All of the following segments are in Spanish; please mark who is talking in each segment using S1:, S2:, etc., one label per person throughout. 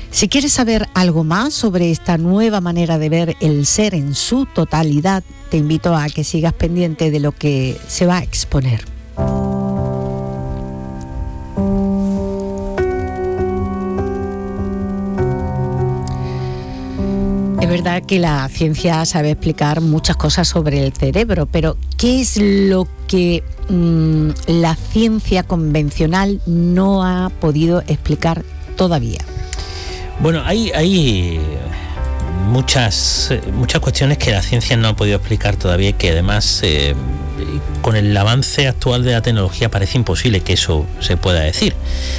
S1: Si quieres saber algo más sobre esta nueva manera de ver el ser en su totalidad, te invito a que sigas pendiente de lo que se va a exponer. Es verdad que la ciencia sabe explicar muchas cosas sobre el cerebro, pero ¿qué es lo que la ciencia convencional no ha podido explicar todavía?
S2: Bueno, hay muchas cuestiones que la ciencia no ha podido explicar todavía y que además con el avance actual de la tecnología parece imposible que eso se pueda decir.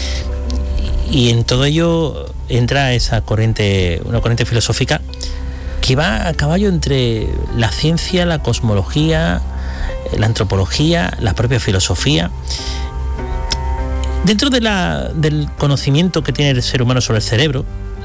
S2: Y en todo ello entra una corriente filosófica que va a caballo entre la ciencia, la cosmología, la antropología, la propia filosofía. Dentro del conocimiento que tiene el ser humano sobre el cerebro,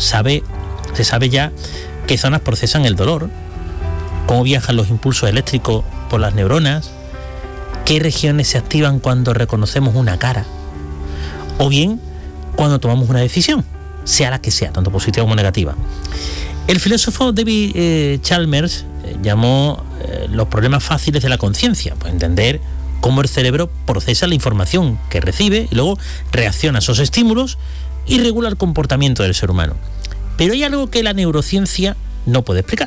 S2: se sabe ya qué zonas procesan el dolor, cómo viajan los impulsos eléctricos por las neuronas, qué regiones se activan cuando reconocemos una cara, o bien cuando tomamos una decisión, sea la que sea, tanto positiva como negativa. El filósofo David Chalmers llamó los problemas fáciles de la conciencia, pues entender cómo el cerebro procesa la información que recibe y luego reacciona a esos estímulos y regula el comportamiento del ser humano. Pero hay algo que la neurociencia no puede explicar.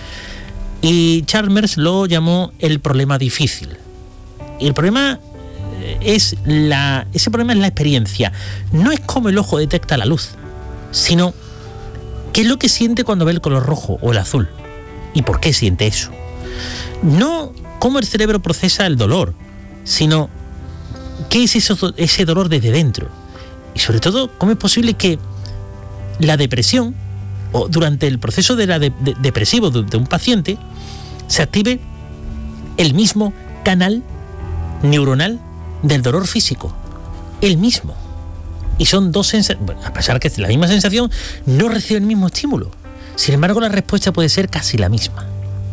S2: Y Chalmers lo llamó el problema difícil. Y el problema ese problema es la experiencia. No es cómo el ojo detecta la luz, sino qué es lo que siente cuando ve el color rojo o el azul. ¿Y por qué siente eso? No cómo el cerebro procesa el dolor, sino qué es ese dolor desde dentro. Y sobre todo, cómo es posible que la depresión, o durante el proceso depresivo de un paciente, se active el mismo canal neuronal del dolor físico. El mismo. Y son dos sensaciones, a pesar que es la misma sensación, no recibe el mismo estímulo. Sin embargo, la respuesta puede ser casi la misma.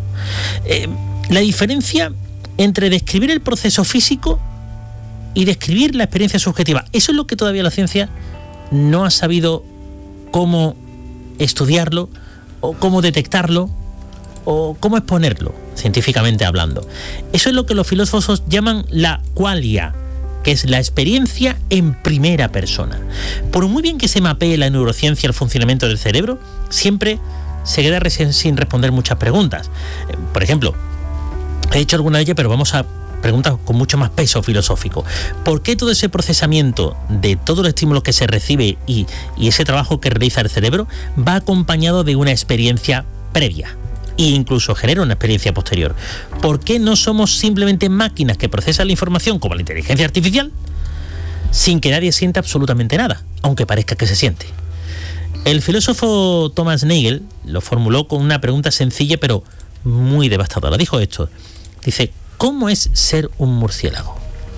S2: La diferencia entre describir el proceso físico y describir la experiencia subjetiva, eso es lo que todavía la ciencia no ha sabido cómo estudiarlo, o cómo detectarlo, o cómo exponerlo, científicamente hablando. Eso es lo que los filósofos llaman la qualia, que es la experiencia en primera persona. Por muy bien que se mapee la neurociencia el funcionamiento del cerebro, siempre se queda sin responder muchas preguntas. Por ejemplo, he dicho alguna de ellas, pero vamos a preguntas con mucho más peso filosófico. ¿Por qué todo ese procesamiento de todos los estímulos que se recibe y ese trabajo que realiza el cerebro va acompañado de una experiencia previa e incluso genera una experiencia posterior? ¿Por qué no somos simplemente máquinas que procesan la información como la inteligencia artificial sin que nadie sienta absolutamente nada, aunque parezca que se siente? El filósofo Thomas Nagel lo formuló con una pregunta sencilla pero muy devastadora. Dijo esto, dice: ¿cómo es ser un murciélago?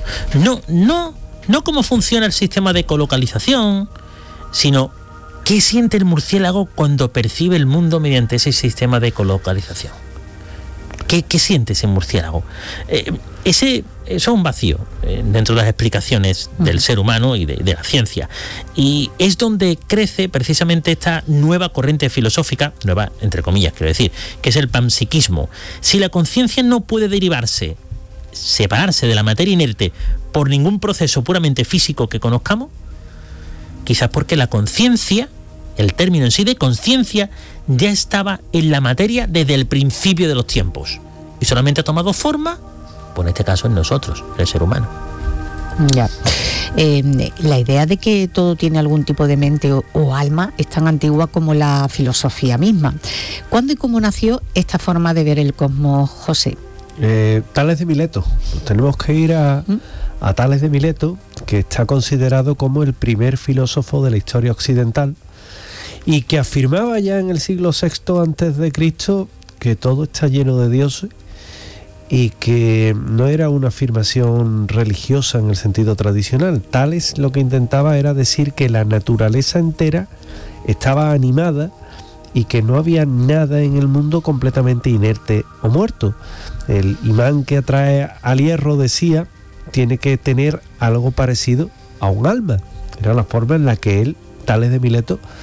S2: No cómo funciona el sistema de ecolocalización, sino qué siente el murciélago cuando percibe el mundo mediante ese sistema de ecolocalización. ¿Qué siente ese murciélago? Eso es un vacío dentro de las explicaciones del ser humano y de la ciencia. Y es donde crece precisamente esta nueva corriente filosófica, nueva entre comillas quiero decir, que es el panpsiquismo. Si la conciencia no puede separarse de la materia inerte por ningún proceso puramente físico que conozcamos, quizás porque la conciencia, el término en sí de conciencia, ya estaba en la materia desde el principio de los tiempos y solamente ha tomado forma, pues en este caso en nosotros, el ser humano.
S1: Ya. La idea de que todo tiene algún tipo de mente o alma es tan antigua como la filosofía misma. ¿Cuándo y cómo nació esta forma de ver el cosmos, José?
S3: Tales de Mileto. Tenemos que ir a Tales de Mileto, que está considerado como el primer filósofo de la historia occidental y que afirmaba ya en el siglo VI antes de Cristo que todo está lleno de dioses y que no era una afirmación religiosa en el sentido tradicional. Tales lo que intentaba era decir que la naturaleza entera estaba animada y que no había nada en el mundo completamente inerte o muerto. El imán que atrae al hierro, decía, tiene que tener algo parecido a un alma. Era la forma en la que él, Tales de Mileto,